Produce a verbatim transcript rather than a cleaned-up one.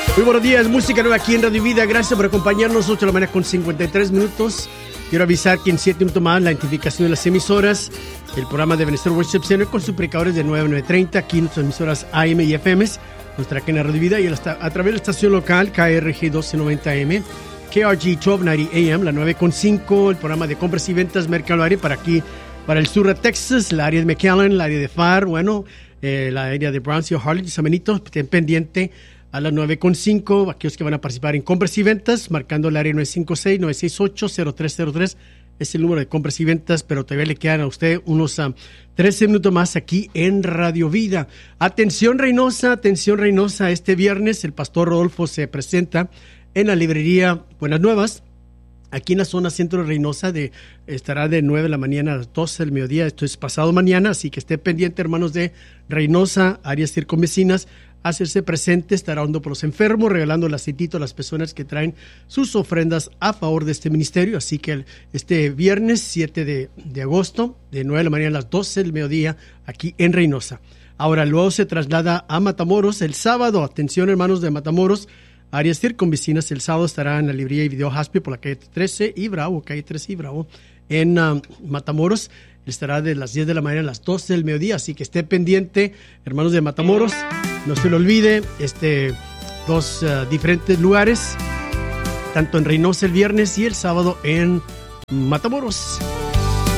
Muy buenos días, música nueva aquí en Radio Vida. Gracias por acompañarnos, ocho de la mañana con cincuenta y tres minutos. Quiero avisar que en siete minutos más la identificación de las emisoras. El programa de Bienestar Worship Center con suplicadores de nueve a nueve treinta. Aquí nuestras emisoras A M y F M, nuestra cadena Radio Vida. Y a través de la estación local K R G doce noventa A M, K R G doce noventa A M, la nueve con cinco. El programa de compras y ventas Mercado Área para aquí, para el sur de Texas, la área de McAllen, la área de F A R, bueno, eh, la área de Brownsville, Harley y San Benito. Estén pendiente a las nueve con cinco, aquellos que van a participar en compras y ventas, marcando el área nueve cinco seis, nueve seis ocho, cero tres cero tres, es el número de compras y ventas, pero todavía le quedan a usted unos uh, trece minutos más aquí en Radio Vida. Atención Reynosa, atención Reynosa, este viernes el pastor Rodolfo se presenta en la librería Buenas Nuevas, aquí en la zona centro de Reynosa, de, estará de nueve de la mañana a las doce del mediodía, esto es pasado mañana, así que esté pendiente, hermanos de Reynosa, áreas circunvecinas, hacerse presente, estará orando por los enfermos, regalando el aceitito a las personas que traen sus ofrendas a favor de este ministerio. Así que el, este viernes siete de, de agosto, de nueve de la mañana a las doce del mediodía, aquí en Reynosa. Ahora luego se traslada a Matamoros el sábado. Atención, hermanos de Matamoros, áreas circunvecinas, el sábado estará en la librería y video Haspi por la calle trece y Bravo, calle trece y Bravo, en uh, Matamoros. Estará de las diez de la mañana a las doce del mediodía, así que esté pendiente, hermanos de Matamoros. No se lo olvide, este, dos uh, diferentes lugares, tanto en Reynosa el viernes y el sábado en Matamoros.